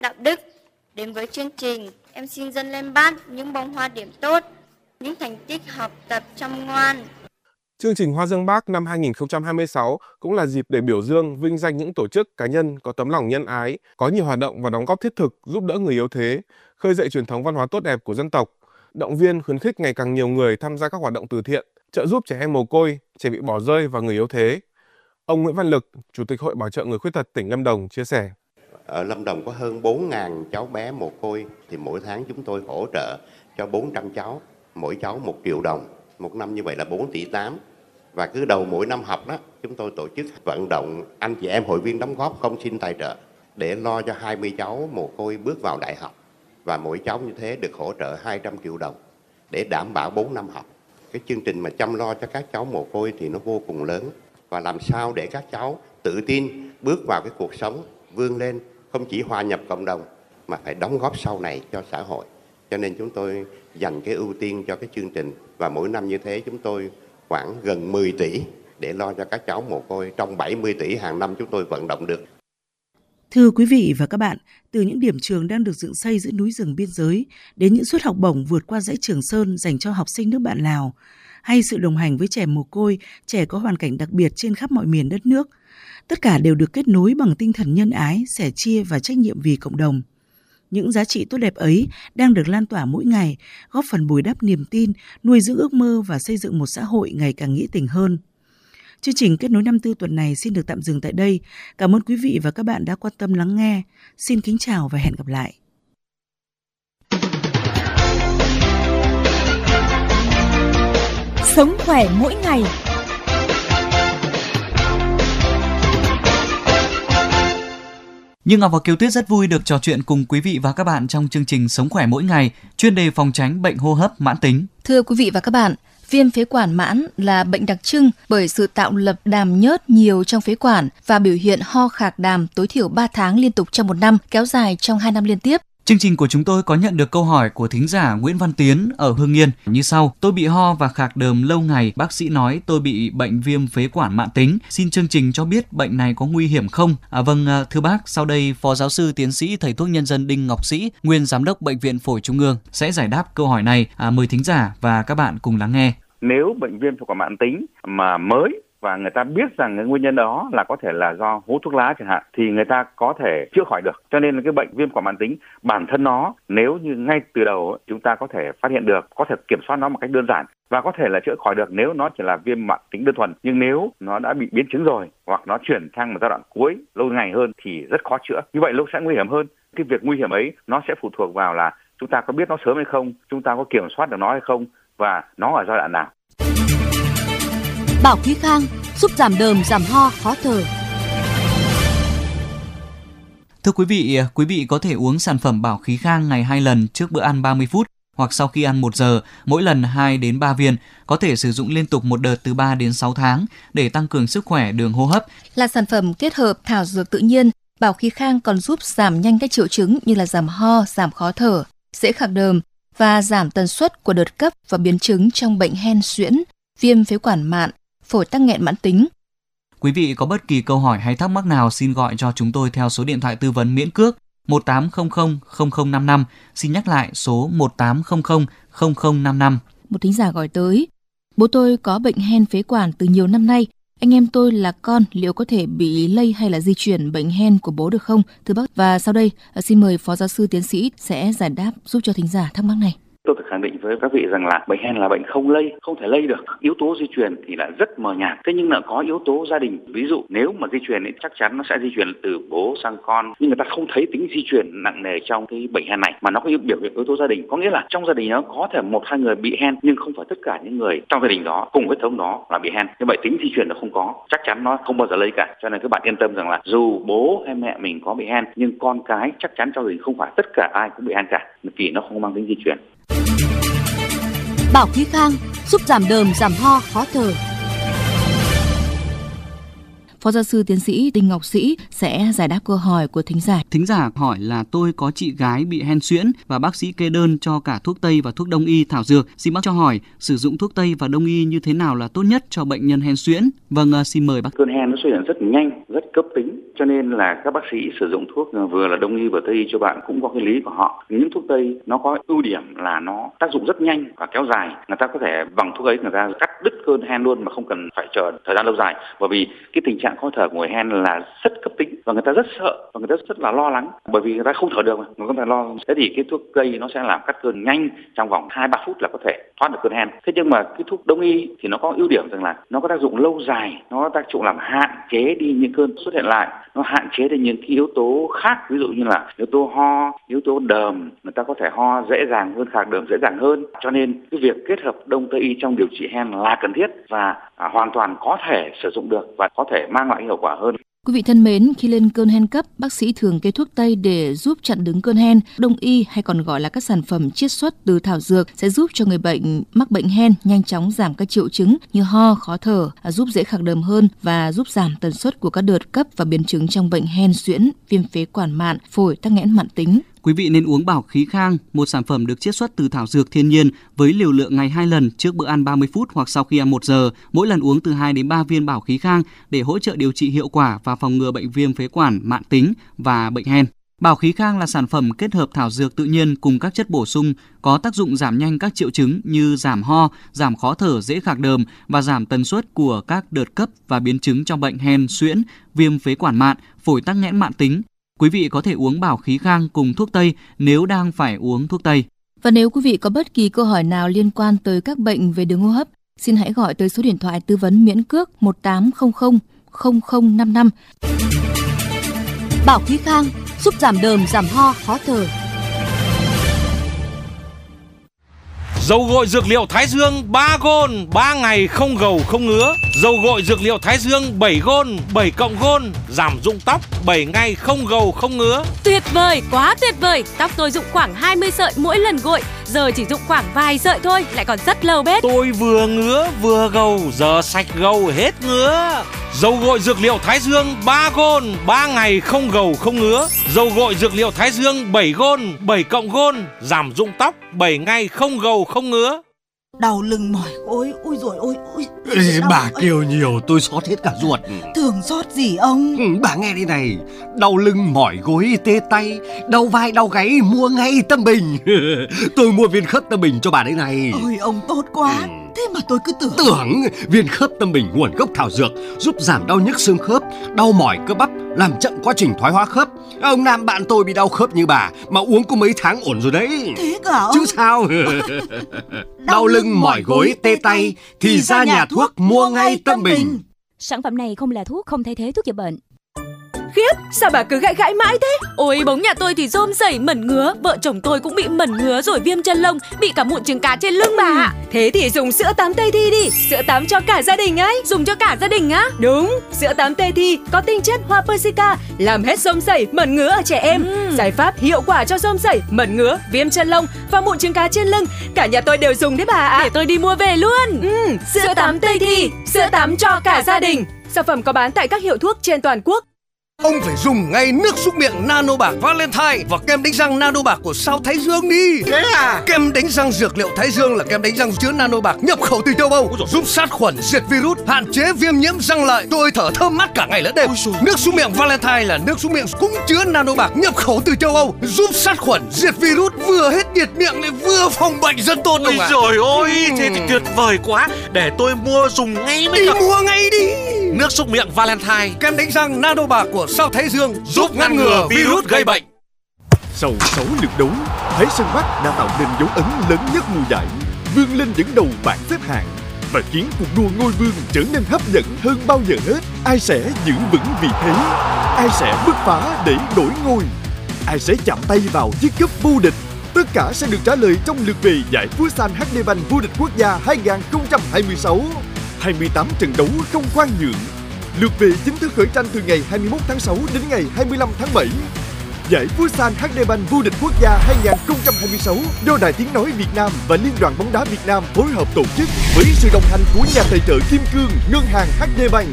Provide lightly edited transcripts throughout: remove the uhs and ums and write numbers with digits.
đạo đức. Đến với chương trình, em xin dâng lên bát những bông hoa điểm tốt, những thành tích học tập chăm ngoan. Chương trình Hoa Dương Bác năm 2026 cũng là dịp để biểu dương, vinh danh những tổ chức, cá nhân có tấm lòng nhân ái, có nhiều hoạt động và đóng góp thiết thực giúp đỡ người yếu thế, khơi dậy truyền thống văn hóa tốt đẹp của dân tộc, động viên khuyến khích ngày càng nhiều người tham gia các hoạt động từ thiện, trợ giúp trẻ em mồ côi, trẻ bị bỏ rơi và người yếu thế. Ông Nguyễn Văn Lực, Chủ tịch Hội Bảo trợ người khuyết tật tỉnh Lâm Đồng chia sẻ. Ở Lâm Đồng có hơn 4.000 cháu bé mồ côi, thì mỗi tháng chúng tôi hỗ trợ cho 400 cháu, mỗi cháu 1 triệu đồng, một năm như vậy là 4,8 tỷ. Và cứ đầu mỗi năm học đó, chúng tôi tổ chức vận động anh chị em hội viên đóng góp không xin tài trợ để lo cho 20 cháu mồ côi bước vào đại học. Và mỗi cháu như thế được hỗ trợ 200 triệu đồng để đảm bảo 4 năm học. Cái chương trình mà chăm lo cho các cháu mồ côi thì nó vô cùng lớn. Và làm sao để các cháu tự tin bước vào cái cuộc sống, vươn lên, không chỉ hòa nhập cộng đồng mà phải đóng góp sau này cho xã hội. Cho nên chúng tôi dành cái ưu tiên cho cái chương trình, và mỗi năm như thế chúng tôi khoảng gần 10 tỷ để lo cho các cháu mồ côi trong 70 tỷ hàng năm chúng tôi vận động được. Thưa quý vị và các bạn, từ những điểm trường đang được dựng xây giữa núi rừng biên giới đến những suất học bổng vượt qua dãy Trường Sơn dành cho học sinh nước bạn Lào, hay sự đồng hành với trẻ mồ côi, trẻ có hoàn cảnh đặc biệt trên khắp mọi miền đất nước, tất cả đều được kết nối bằng tinh thần nhân ái, sẻ chia và trách nhiệm vì cộng đồng. Những giá trị tốt đẹp ấy đang được lan tỏa mỗi ngày, góp phần bồi đắp niềm tin, nuôi dưỡng ước mơ và xây dựng một xã hội ngày càng nghĩa tình hơn. Chương trình Kết nối 54 tuần này xin được tạm dừng tại đây. Cảm ơn quý vị và các bạn đã quan tâm lắng nghe. Xin kính chào và hẹn gặp lại. Sống khỏe mỗi ngày. Như Ngọc và Kiều Tuyết rất vui được trò chuyện cùng quý vị và các bạn trong chương trình Sống khỏe mỗi ngày, chuyên đề phòng tránh bệnh hô hấp mãn tính. Thưa quý vị và các bạn, viêm phế quản mãn là bệnh đặc trưng bởi sự tạo lập đàm nhớt nhiều trong phế quản và biểu hiện ho khạc đàm tối thiểu 3 tháng liên tục trong một năm, kéo dài trong 2 năm liên tiếp. Chương trình của chúng tôi có nhận được câu hỏi của thính giả Nguyễn Văn Tiến ở Hưng Yên như sau: tôi bị ho và khạc đờm lâu ngày, bác sĩ nói tôi bị bệnh viêm phế quản mãn tính. Xin chương trình cho biết bệnh này có nguy hiểm không? Vâng, thưa bác, sau đây Phó Giáo sư Tiến sĩ Thầy thuốc nhân dân Đinh Ngọc Sĩ, Nguyên Giám đốc Bệnh viện Phổi Trung ương sẽ giải đáp câu hỏi này. Mời thính giả và các bạn cùng lắng nghe. Nếu bệnh viêm phế quản mãn tính mà mới và người ta biết rằng cái nguyên nhân đó là có thể là do hút thuốc lá chẳng hạn, thì người ta có thể chữa khỏi được. Cho nên là cái bệnh viêm phế quản mãn tính bản thân nó, nếu như ngay từ đầu chúng ta có thể phát hiện được, có thể kiểm soát nó một cách đơn giản và có thể là chữa khỏi được nếu nó chỉ là viêm mãn tính đơn thuần. Nhưng nếu nó đã bị biến chứng rồi hoặc nó chuyển sang một giai đoạn cuối lâu ngày hơn thì rất khó chữa. Như vậy lúc sẽ nguy hiểm hơn. Cái việc nguy hiểm ấy nó sẽ phụ thuộc vào là chúng ta có biết nó sớm hay không, chúng ta có kiểm soát được nó hay không, và nó ở giai đoạn nào. Bảo Khí Khang giúp giảm đờm, giảm ho, khó thở. Thưa quý vị có thể uống sản phẩm Bảo Khí Khang ngày 2 lần trước bữa ăn 30 phút hoặc sau khi ăn 1 giờ, mỗi lần 2 đến 3 viên, có thể sử dụng liên tục một đợt từ 3 đến 6 tháng để tăng cường sức khỏe đường hô hấp. Là sản phẩm kết hợp thảo dược tự nhiên, Bảo Khí Khang còn giúp giảm nhanh các triệu chứng như là giảm ho, giảm khó thở, dễ khạc đờm và giảm tần suất của đợt cấp và biến chứng trong bệnh hen suyễn, viêm phế quản mạn, phổi tắc nghẽn mãn tính. Quý vị có bất kỳ câu hỏi hay thắc mắc nào xin gọi cho chúng tôi theo số điện thoại tư vấn miễn cước 1800 0055. Xin nhắc lại số 1800 0055. Một thính giả gọi tới: bố tôi có bệnh hen phế quản từ nhiều năm nay. Anh em tôi là con, liệu có thể bị lây hay là di chuyển bệnh hen của bố được không, thưa bác? Và sau đây xin mời Phó Giáo sư Tiến sĩ sẽ giải đáp giúp cho thính giả thắc mắc này. Tôi phải khẳng định với các vị rằng là bệnh hen là bệnh không lây, không thể lây được. Yếu tố di truyền thì lại rất mờ nhạt. Thế nhưng là có yếu tố gia đình. Ví dụ nếu mà di truyền thì chắc chắn nó sẽ di truyền từ bố sang con. Nhưng người ta không thấy tính di truyền nặng nề trong cái bệnh hen này, mà nó có biểu hiện yếu tố gia đình. Có nghĩa là trong gia đình nó có thể 1-2 người bị hen, nhưng không phải tất cả những người trong gia đình đó cùng huyết thống đó là bị hen. Như vậy tính di truyền nó không có, chắc chắn nó không bao giờ lây cả. Cho nên các bạn yên tâm rằng là dù bố hay mẹ mình có bị hen, nhưng con cái chắc chắn trong gia đình không phải tất cả ai cũng bị hen cả, vì nó không mang tính di truyền. Bảo Khí Khang giúp giảm đờm, giảm ho, khó thở. Phó giáo sư tiến sĩ Đinh Ngọc Sĩ sẽ giải đáp câu hỏi của thính giả. Thính giả hỏi là tôi có chị gái bị hen suyễn và bác sĩ kê đơn cho cả thuốc Tây và thuốc Đông y thảo dược. Xin bác cho hỏi sử dụng thuốc Tây và Đông y như thế nào là tốt nhất cho bệnh nhân hen suyễn? Vâng, xin mời bác. Cơn hen nó xuất hiện rất nhanh, rất cấp tính, cho nên là các bác sĩ sử dụng thuốc vừa là Đông y vừa Tây y cho bạn cũng có cái lý của họ. Những thuốc Tây nó có ưu điểm là nó tác dụng rất nhanh và kéo dài. Người ta có thể bằng thuốc ấy người ta cắt đứt cơn hen luôn mà không cần phải chờ thời gian lâu dài. Bởi vì cái tình trạng khó thở của người hen là rất cấp tính và người ta rất sợ và người ta rất là lo lắng bởi vì người ta không thở được mà người ta lo. Thế thì cái thuốc Tây nó sẽ làm cắt cơn nhanh, trong vòng 2-3 phút là có thể thoát được cơn hen. Thế nhưng mà cái thuốc Đông y thì nó có ưu điểm rằng là nó có tác dụng lâu dài, nó có tác dụng làm hạn chế đi những cơn xuất hiện lại, nó hạn chế đi những cái yếu tố khác, ví dụ như là yếu tố ho, yếu tố đờm, người ta có thể ho dễ dàng hơn, khạc đờm dễ dàng hơn. Cho nên cái việc kết hợp Đông Tây y trong điều trị hen là cần thiết và hoàn toàn có thể sử dụng được và có thể mang lại hiệu quả hơn. Quý vị thân mến, khi lên cơn hen cấp, bác sĩ thường kê thuốc Tây để giúp chặn đứng cơn hen. Đông y hay còn gọi là các sản phẩm chiết xuất từ thảo dược sẽ giúp cho người bệnh mắc bệnh hen nhanh chóng giảm các triệu chứng như ho, khó thở, giúp dễ khạc đờm hơn và giúp giảm tần suất của các đợt cấp và biến chứng trong bệnh hen suyễn, viêm phế quản mạn, phổi tắc nghẽn mãn tính. Quý vị nên uống Bảo Khí Khang, một sản phẩm được chiết xuất từ thảo dược thiên nhiên với liều lượng ngày 2 lần trước bữa ăn 30 phút hoặc sau khi ăn 1 giờ. Mỗi lần uống từ 2 đến 3 viên Bảo Khí Khang để hỗ trợ điều trị hiệu quả và phòng ngừa bệnh viêm phế quản mạn tính và bệnh hen. Bảo Khí Khang là sản phẩm kết hợp thảo dược tự nhiên cùng các chất bổ sung có tác dụng giảm nhanh các triệu chứng như giảm ho, giảm khó thở dễ khạc đờm và giảm tần suất của các đợt cấp và biến chứng trong bệnh hen suyễn, viêm phế quản mạn, phổi tắc nghẽn mạn tính. Quý vị có thể uống Bảo Khí Khang cùng thuốc Tây nếu đang phải uống thuốc Tây. Và nếu quý vị có bất kỳ câu hỏi nào liên quan tới các bệnh về đường hô hấp, xin hãy gọi tới số điện thoại tư vấn miễn cước 1800 0055. Bảo Khí Khang giúp giảm đờm, giảm ho, khó thở. Dầu gội dược liệu Thái Dương 3 gôn, 3 ngày không gầu không ngứa. Dầu gội dược liệu Thái Dương 7 gôn, 7 cộng gôn, giảm rụng tóc 7 ngày không gầu không ngứa. Tuyệt vời, quá tuyệt vời. Tóc tôi rụng khoảng 20 sợi mỗi lần gội, giờ chỉ rụng khoảng vài sợi thôi, lại còn rất lâu bết. Tôi vừa ngứa vừa gầu, giờ sạch gầu hết ngứa. Dầu gội dược liệu Thái Dương 3 gôn, 3 ngày không gầu không ngứa. Dầu gội dược liệu Thái Dương 7 gôn, 7 cộng gôn, giảm rụng tóc 7 ngày không gầu không ngứa. Đau lưng mỏi gối, ui dồi ôi. Bà kêu nhiều tôi xót hết cả ruột. Thường xót gì ông? Bà nghe đi này, đau lưng mỏi gối tê tay, đau vai đau gáy mua ngay Tâm Bình. Tôi mua viên khớp Tâm Bình cho bà đấy này. Ôi ông tốt quá. Thế mà tôi cứ tưởng viên khớp Tâm Bình nguồn gốc thảo dược, giúp giảm đau nhức xương khớp, đau mỏi cơ bắp, làm chậm quá trình thoái hóa khớp. Ông nam bạn tôi bị đau khớp như bà mà uống có mấy tháng ổn rồi đấy. Thế cả ông? Chứ sao? Đau lưng mỏi gối tê tay thì ra nhà thuốc mua ngay Tâm Bình. Sản phẩm này không là thuốc, không thay thế thuốc chữa bệnh. Khiếp, sao bà cứ gãi gãi mãi thế? Ôi, bóng nhà tôi thì rôm rẩy mẩn ngứa, vợ chồng tôi cũng bị mẩn ngứa rồi viêm chân lông, bị cả mụn trứng cá trên lưng bà ạ. Thế thì dùng sữa tắm Tây Thi đi, sữa tắm cho cả gia đình ấy. Dùng cho cả gia đình á? Đúng, sữa tắm Tây Thi có tinh chất hoa persica, làm hết rôm rẩy, mẩn ngứa ở trẻ em. Giải pháp hiệu quả cho rôm rẩy, mẩn ngứa, viêm chân lông và mụn trứng cá trên lưng. Cả nhà tôi đều dùng đấy bà ạ. Để tôi đi mua về luôn. Sữa tắm Tây Thi, sữa tắm cho cả gia đình. Sản phẩm có bán tại các hiệu thuốc trên toàn quốc. Ông phải dùng ngay nước súc miệng Nano Bạc Valentine và kem đánh răng Nano Bạc của Sao Thái Dương đi. Thế à? Kem đánh răng dược liệu Thái Dương là kem đánh răng chứa Nano Bạc nhập khẩu từ châu Âu, giúp sát khuẩn, diệt virus, hạn chế viêm nhiễm răng lợi. Tôi thở thơm mát cả ngày lẫn đêm. Nước súc miệng Valentine là nước súc miệng cũng chứa Nano Bạc nhập khẩu từ châu Âu, giúp sát khuẩn, diệt virus, vừa hết nhiệt miệng lại vừa phòng bệnh rất tốt. Ôi trời ơi, thế thì tuyệt vời quá. Để tôi mua dùng ngay mới được. Mua ngay đi. Nước súc miệng Valentine, kem đánh răng Nano Bạc của Sao Thái Dương giúp ngăn ngừa virus gây bệnh. Sau 6 lượt đấu, Thái Sơn Bắc đã tạo nên dấu ấn lớn nhất mùa giải, vươn lên dẫn đầu bảng xếp hạng và khiến cuộc đua ngôi vương trở nên hấp dẫn hơn bao giờ hết. Ai sẽ giữ vững vị thế? Ai sẽ bứt phá để đổi ngôi? Ai sẽ chạm tay vào chiếc cúp vô địch? Tất cả sẽ được trả lời trong lượt về giải Futsal HD Bank vô địch quốc gia 2026. 28 trận đấu không khoan nhượng. Lượt về chính thức khởi tranh từ ngày 21 tháng 6 đến ngày 25 tháng 7. Giải Futsal HD Bank vô địch quốc gia 2026 do Đài Tiếng Nói Việt Nam và Liên đoàn bóng đá Việt Nam phối hợp tổ chức với sự đồng hành của nhà tài trợ kim cương Ngân hàng HD Bank.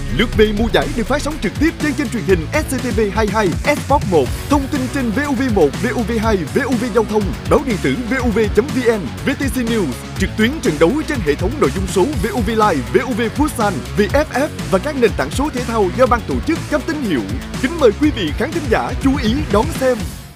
Lượt về mùa giải được phát sóng trực tiếp trên kênh truyền hình SCTV22, Sport 1, thông tin trên VOV1, VOV2, VOV Giao thông, báo điện tử VOV.vn, VTC News, trực tuyến trận đấu trên hệ thống nội dung số VOV Live, VOV Futsal, VFF và các nền tảng số thể thao do ban tổ chức cấp tín hiệu. Kính mời quý vị khán thính giả chú ý đón xem.